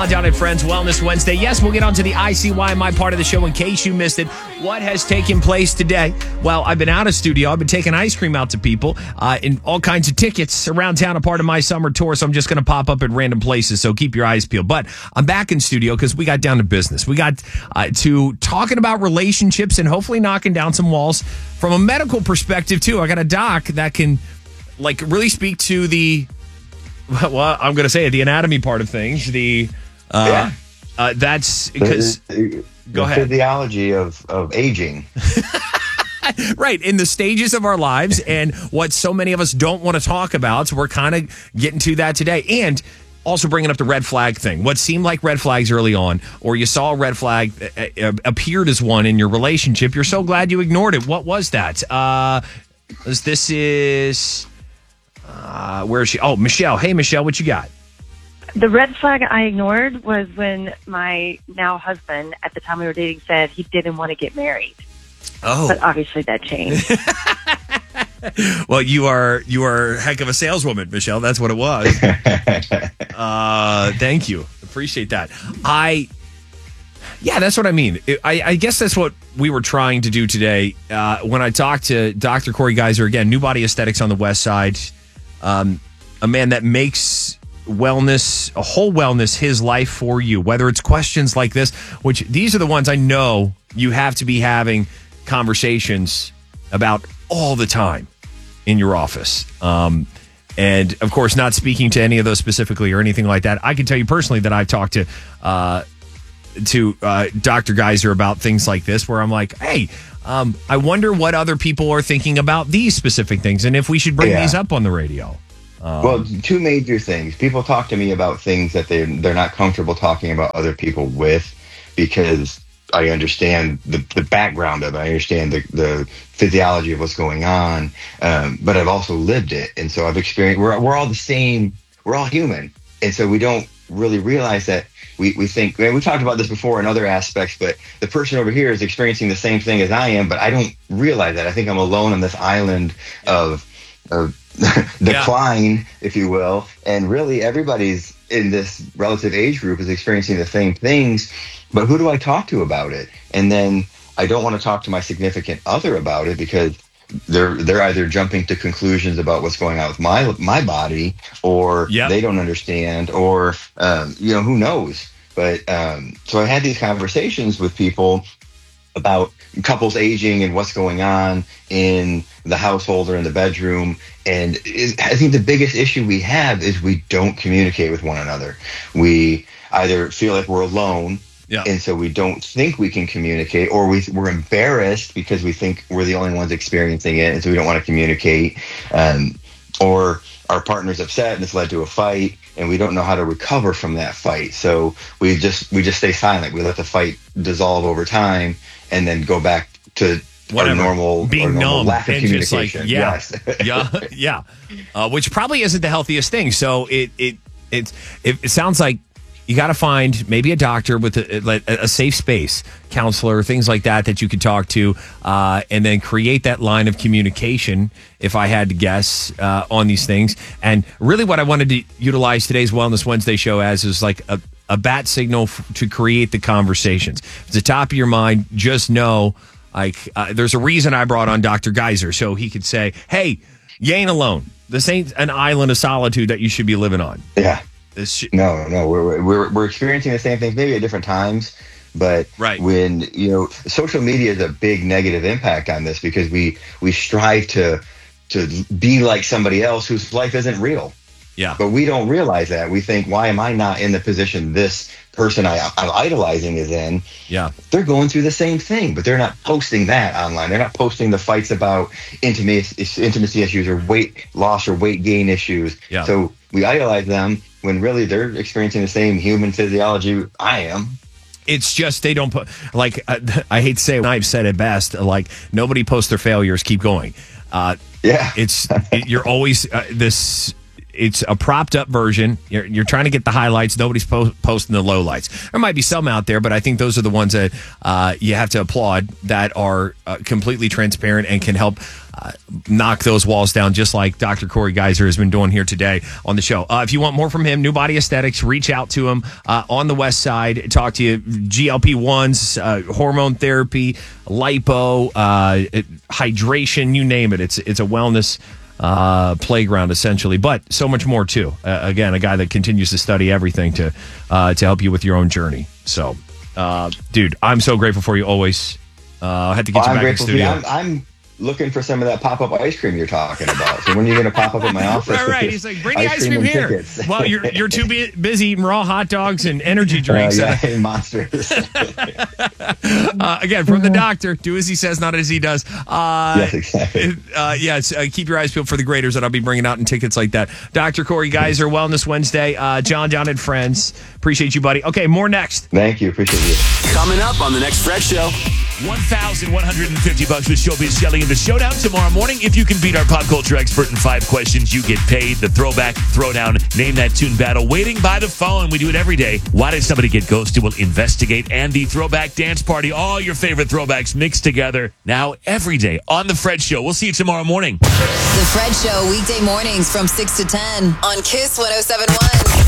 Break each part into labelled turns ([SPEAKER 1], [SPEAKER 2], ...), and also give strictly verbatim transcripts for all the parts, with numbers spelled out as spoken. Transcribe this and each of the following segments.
[SPEAKER 1] Down at Friends Wellness Wednesday. Yes, we'll get on to the I C Y, my part of the show, in case you missed it. What has taken place today? Well, I've been out of studio. I've been taking ice cream out to people uh, in all kinds of tickets around town, a part of my summer tour, so I'm just going to pop up at random places, so keep your eyes peeled. But I'm back in studio because we got down to business. We got uh, to talking about relationships and hopefully knocking down some walls from a medical perspective, too. I got a doc that can, like, really speak to the, well, I'm going to say it, the anatomy part of things, the... Uh, yeah. uh, that's because
[SPEAKER 2] the, the,
[SPEAKER 1] go
[SPEAKER 2] the
[SPEAKER 1] ahead.
[SPEAKER 2] Physiology of, of aging.
[SPEAKER 1] Right. In the stages of our lives and what so many of us don't want to talk about. So we're kind of getting to that today. And also bringing up the red flag thing. What seemed like red flags early on, or you saw a red flag uh, appeared as one in your relationship. You're so glad you ignored it. What was that? Uh, this is, uh, where is she? Oh, Michelle. Hey, Michelle, what you got?
[SPEAKER 3] The red flag I ignored was when my now husband, at the time we were dating, said he didn't want to get married.
[SPEAKER 1] Oh.
[SPEAKER 3] But obviously that changed.
[SPEAKER 1] Well, you are you are a heck of a saleswoman, Michelle. That's what it was. uh, thank you. Appreciate that. I, yeah, that's what I mean. I, I guess that's what we were trying to do today. Uh, when I talked to Doctor Corey Geiser, again, New Body Aesthetics on the West Side, um, a man that makes wellness, a whole wellness, his life for you, whether it's questions like this, which these are the ones I know you have to be having conversations about all the time in your office. Um, and of course, not speaking to any of those specifically or anything like that. I can tell you personally that I've talked to, uh, to uh, Doctor Geiser about things like this, where I'm like, hey, um, I wonder what other people are thinking about these specific things and if we should bring
[SPEAKER 2] yeah.
[SPEAKER 1] these up on the radio. Um,
[SPEAKER 2] well, two major things. People talk to me about things that they they're not comfortable talking about other people with, because I understand the, the background of it. I understand the, the physiology of what's going on, um, but I've also lived it, and so I've experienced. We're we're all the same. We're all human, and so we don't really realize that. We we think, and we talked about this before in other aspects, but the person over here is experiencing the same thing as I am, but I don't realize that. I think I'm alone on this island of of decline, yeah. if you will, and really everybody's in this relative age group is experiencing the same things, but who do I talk to about it? And then I don't want to talk to my significant other about it, because they're they're either jumping to conclusions about what's going on with my my body, or yep. they don't understand, or um, you know, who knows. But um, so I had these conversations with people about couples aging and what's going on in the household or in the bedroom. And it, I think the biggest issue we have is we don't communicate with one another. We either feel like we're alone, yeah. and so we don't think we can communicate, or we, we're embarrassed because we think we're the only ones experiencing it, and so we don't want to communicate. Um, or our partner's upset and it's led to a fight, and we don't know how to recover from that fight. So we just we just stay silent. We let the fight dissolve over time, and then go back to Whatever. our normal,
[SPEAKER 1] being
[SPEAKER 2] our normal
[SPEAKER 1] numb
[SPEAKER 2] lack of
[SPEAKER 1] and just like,
[SPEAKER 2] communication.
[SPEAKER 1] yeah,
[SPEAKER 2] yes.
[SPEAKER 1] yeah, yeah, uh, which probably isn't the healthiest thing. So it it it it, it sounds like you got to find maybe a doctor with a, a, a safe space, counselor, things like that that you could talk to, uh, and then create that line of communication, if I had to guess, uh, on these things. And really what I wanted to utilize today's Wellness Wednesday show as is like a, a bat signal f- to create the conversations. If it's the top of your mind, just know, like, uh, there's a reason I brought on Doctor Geiser, so he could say, hey, you ain't alone. This ain't an island of solitude that you should be living on.
[SPEAKER 2] Yeah.
[SPEAKER 1] This sh-
[SPEAKER 2] no, no, we're, we're we're experiencing the same things, maybe at different times, but
[SPEAKER 1] right.
[SPEAKER 2] when, you know, social media is a big negative impact on this, because we we strive to to be like somebody else whose life isn't real.
[SPEAKER 1] Yeah.
[SPEAKER 2] But we don't realize that. We think, why am I not in the position this person I, I'm idolizing is in?
[SPEAKER 1] Yeah.
[SPEAKER 2] They're going through the same thing, but they're not posting that online. They're not posting the fights about intimacy, intimacy issues or weight loss or weight gain issues.
[SPEAKER 1] Yeah.
[SPEAKER 2] So we idolize them when really they're experiencing the same human physiology I am.
[SPEAKER 1] It's just they don't put, like, uh, I hate to say it, I've said it best, like, nobody posts their failures, keep going. Uh,
[SPEAKER 2] yeah.
[SPEAKER 1] It's, it, you're always uh, this, it's a propped up version. You're, you're trying to get the highlights. Nobody's po- posting the lowlights. There might be some out there, but I think those are the ones that uh, you have to applaud that are uh, completely transparent and can help uh, knock those walls down, just like Doctor Corey Geiser has been doing here today on the show. Uh, if you want more from him, New Body Aesthetics, reach out to him uh, on the West Side. Talk to you G L P ones, uh, hormone therapy, lipo, uh, it, hydration, you name it. It's it's a wellness uh, playground essentially, but so much more too. Uh, again, a guy that continues to study everything to uh, to help you with your own journey. So, uh, dude, I'm so grateful for you always. Uh, I had to get
[SPEAKER 2] well,
[SPEAKER 1] you
[SPEAKER 2] I'm
[SPEAKER 1] back in the studio.
[SPEAKER 2] I'm, I'm looking for some of that pop-up ice cream you're talking about. So when are you going to pop up at my office?
[SPEAKER 1] Right, right. He's like, bring the ice cream, cream here.
[SPEAKER 2] Tickets.
[SPEAKER 1] Well, you're you're too bu- busy eating raw hot dogs and energy drinks.
[SPEAKER 2] Uh, yeah, and monsters.
[SPEAKER 1] uh, again, from the doctor, do as he says, not as he does. Uh,
[SPEAKER 2] yes, exactly.
[SPEAKER 1] Uh, yes, uh, keep your eyes peeled for the graders that I'll be bringing out in tickets like that. Doctor Corey Geiser, Wellness Wednesday. Uh, John, John, and friends. Appreciate you, buddy. Okay, more next.
[SPEAKER 2] Thank you. Appreciate you.
[SPEAKER 4] Coming up on the next Fred Show.
[SPEAKER 5] one thousand one hundred fifty bucks with Showbiz Shelly in the showdown tomorrow morning. If you can beat our pop culture expert in five questions, you get paid. The throwback, throwdown, name that tune battle waiting by the phone. We do it every day. Why did somebody get ghosted? We'll investigate. And the throwback dance party. All your favorite throwbacks mixed together now every day on The Fred Show. We'll see you tomorrow morning.
[SPEAKER 6] The Fred Show, weekday mornings from six to ten on Kiss one oh seven point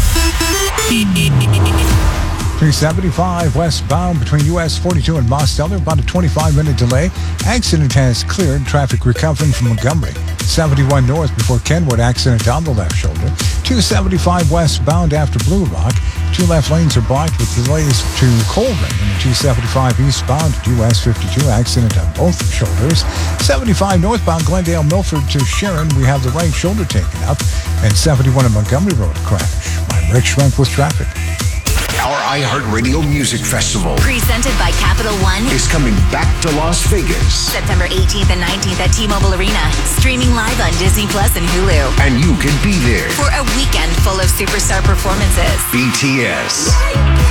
[SPEAKER 6] one.
[SPEAKER 7] three seventy-five westbound between U S forty-two and Mosteller, about a twenty-five minute delay. Accident has cleared. Traffic recovering from Montgomery. seventy-one north before Kenwood, accident on the left shoulder. two seventy-five westbound after Blue Rock. Two left lanes are blocked with delays to Colerain. And two seventy-five eastbound at U S fifty-two, accident on both shoulders. seventy-five northbound Glendale Milford to Sharon, we have the right shoulder taken up. And seventy-one at Montgomery Road crash. I'm Rick Schrenk with traffic.
[SPEAKER 8] Our iHeartRadio Music Festival
[SPEAKER 6] Presented by Capital One
[SPEAKER 8] is coming back to Las Vegas.
[SPEAKER 6] September eighteenth and nineteenth at T-Mobile Arena. Streaming live on Disney Plus and Hulu.
[SPEAKER 8] And you can be there
[SPEAKER 6] For a weekend full of superstar performances.
[SPEAKER 8] B T S,